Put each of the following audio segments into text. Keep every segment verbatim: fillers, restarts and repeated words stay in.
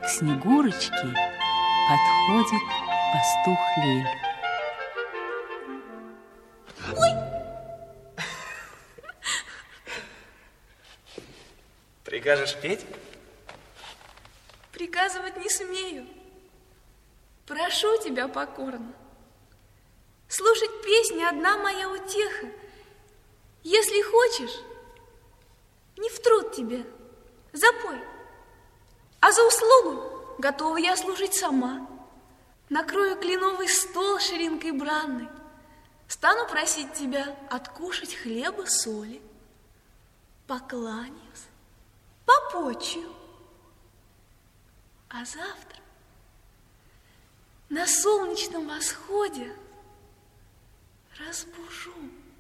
К Снегурочке подходит пастух Лель. Ой! Прикажешь петь? Приказывать не смею. Прошу тебя покорно. Слушать песни одна моя утеха. Если хочешь, не в труд тебе, запой. А за услугу готова я служить сама. Накрою кленовый стол ширинкой бранной. Стану просить тебя откушать хлеба, соли. Покланяюсь, попочую. А завтра на солнечном восходе разбужу.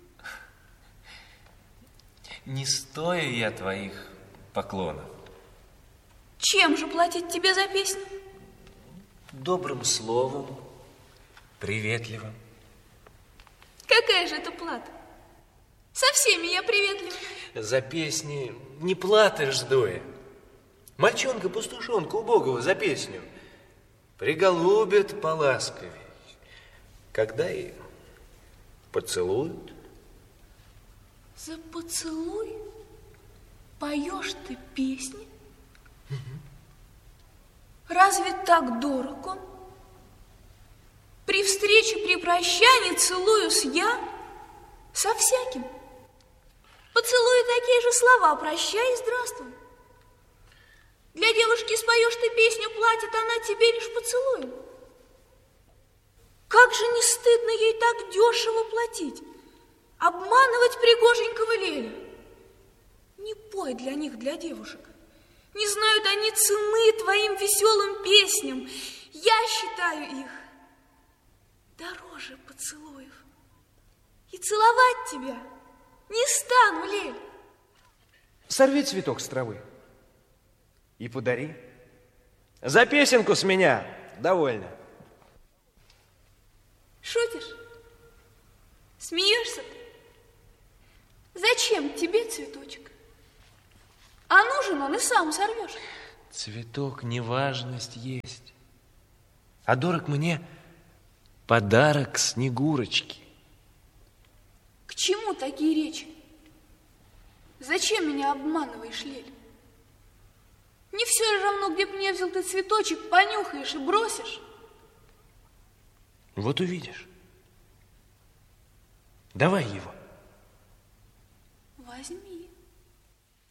Не стою я твоих поклонов. Чем же платить тебе за песню? Добрым словом, приветливым. Какая же это плата? Со всеми я приветлива. За песни не платы ждуя. Мальчонка-пастушонка убогого за песню приголубят поласковей, когда и поцелуют. За поцелуй поешь ты песни? Угу. Разве так дорог он? При встрече, при прощании целуюсь я со всяким. Поцелуй такие же слова: прощай и здравствуй. Для девушки споешь ты песню, платит она тебе лишь поцелуем. Как же не стыдно ей так дешево платить, обманывать пригоженького Леля. Не пой для них, для девушек. Не знают они цены твоим веселым песням. Я считаю их дороже поцелуев. И целовать тебя не стану, Лель. Сорви цветок с травы и подари. За песенку с меня довольно. Шутишь? Смеешься ты? Зачем тебе цветочек? А нужен он, и сам сорвешь. Цветок не важность есть, а дорог мне подарок Снегурочки. К чему такие речи? Зачем меня обманываешь, Лель? Не все ли равно, где бы мне взял ты цветочек, понюхаешь и бросишь? Вот увидишь. Давай его. Возьми.